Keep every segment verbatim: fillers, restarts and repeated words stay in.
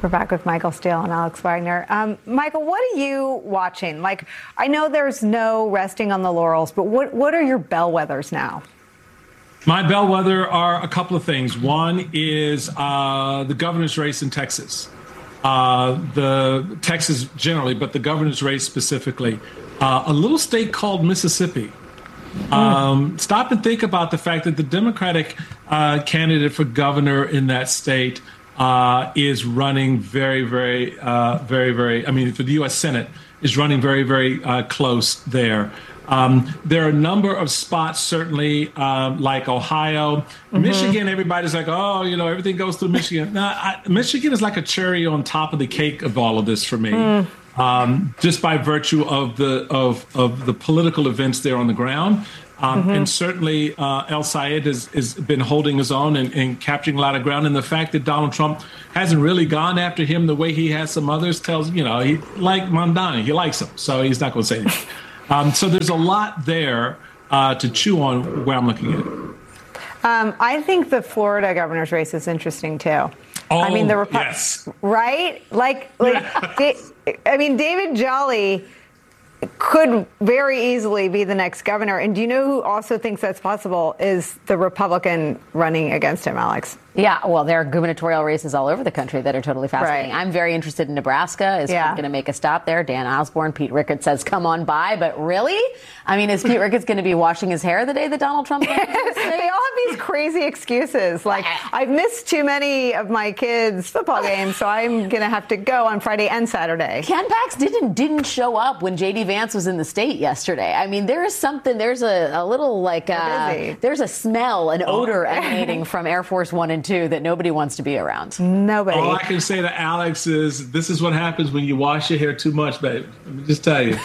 We're back with Michael Steele and Alex Wagner. Um, Michael, what are you watching? Like, I know there's no resting on the laurels, but what, what are your bellwethers now? My bellwether are a couple of things. One is uh, the governor's race in Texas. Uh, the Texas generally, but the governor's race specifically. Uh, a little state called Mississippi. Um, stop and think about the fact that the Democratic uh, candidate for governor in that state uh, is running very, very, uh, very, very, I mean, for the U S Senate, is running very, very uh, close there. Um, there are a number of spots, certainly, um, like Ohio. Mm-hmm. Michigan, everybody's like, oh, you know, everything goes through Michigan. No, I, Michigan is like a cherry on top of the cake of all of this for me, mm. um, just by virtue of the of, of the political events there on the ground. Um, mm-hmm. And certainly uh, El Sayed has, has been holding his own and, and capturing a lot of ground. And the fact that Donald Trump hasn't really gone after him the way he has some others tells, you know, he like Mamdani, he likes him. So he's not going to say anything. Um, so there's a lot there uh, to chew on where I'm looking at it. Um, I think the Florida governor's race is interesting, too. Oh, I mean, the Repu- yes. Right? Like, like da- I mean, David Jolly could very easily be the next governor. And do you know who also thinks that's possible is the Republican running against him, Alex? Yeah, well, there are gubernatorial races all over the country that are totally fascinating. Right. I'm very interested in Nebraska. Is yeah. Trump going to make a stop there? Dan Osborne, Pete Ricketts says, come on by. But really? I mean, is Pete Ricketts going to be washing his hair the day that Donald Trump goes? They all have these crazy excuses. Like, I've missed too many of my kids' football games, so I'm going to have to go on Friday and Saturday. Ken Pax didn't didn't show up when J D Vance was in the state yesterday. I mean, there is something, there's a, a little like, uh, there's a smell, an odor emanating from Air Force One and Two that nobody wants to be around. Nobody. All I can say to Alex is, this is what happens when you wash your hair too much, babe. Let me just tell you.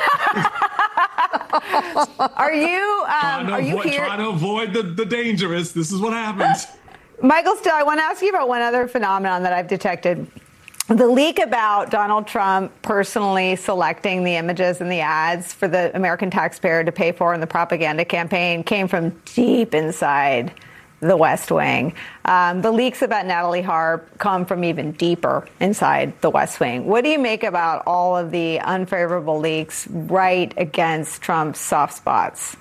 Are you, um, are you avoid, here? Trying to avoid the, the dangerous. This is what happens. Michael Steele, I want to ask you about one other phenomenon that I've detected. The leak about Donald Trump personally selecting the images and the ads for the American taxpayer to pay for in the propaganda campaign came from deep inside the West Wing. Um, the leaks about Natalie Harp come from even deeper inside the West Wing. What do you make about all of the unfavorable leaks right against Trump's soft spots?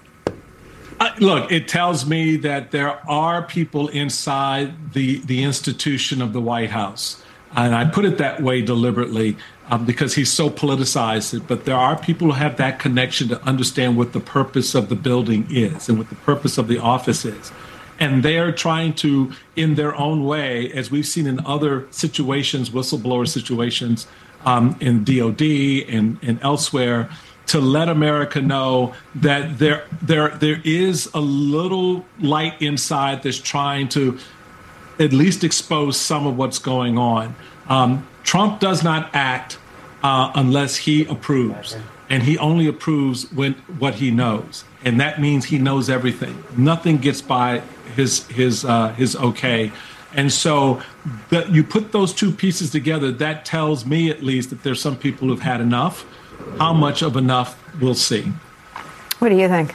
Uh, look, it tells me that there are people inside the, the institution of the White House. And I put it that way deliberately um, because he's so politicized. But there are people who have that connection to understand what the purpose of the building is and what the purpose of the office is. And they're trying to, in their own way, as we've seen in other situations, whistleblower situations um, in D O D and, and elsewhere, to let America know that there, there, there is a little light inside that's trying to at least expose some of what's going on. Um, Trump does not act uh, unless he approves. And he only approves when what he knows. And that means he knows everything. Nothing gets by his his uh, his okay. And so the, you put those two pieces together, that tells me at least that there's some people who've had enough. How much of enough, we'll see. What do you think?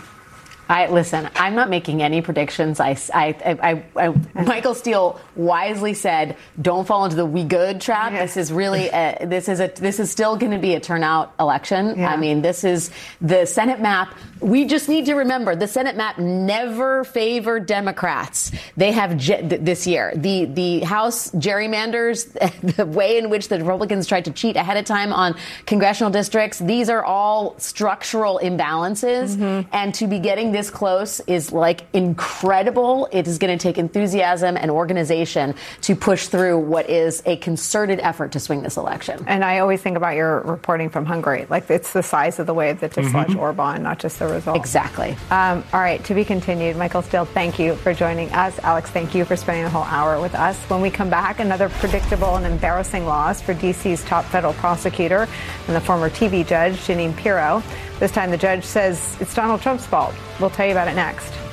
I listen, I'm not making any predictions. I, I, I, I, Michael Steele wisely said, don't fall into the we good trap. Yeah. This is really, a, this is a, this is still going to be a turnout election. Yeah. I mean, this is the Senate map. We just need to remember the Senate map never favored Democrats. They have j- this year. The, the House gerrymanders, the way in which the Republicans tried to cheat ahead of time on congressional districts, these are all structural imbalances. Mm-hmm. And to be getting this This close is like incredible. It is going to take enthusiasm and organization to push through what is a concerted effort to swing this election. And I always think about your reporting from Hungary. Like, it's the size of the wave that dislodged mm-hmm. Orban, not just the result. Exactly. Um, all right, to be continued. Michael Steele, thank you for joining us. Alex, thank you for spending the whole hour with us. When we come back, another predictable and embarrassing loss for D C's top federal prosecutor and the former T V judge, Jeanine Pirro. This time the judge says it's Donald Trump's fault. We'll tell you about it next.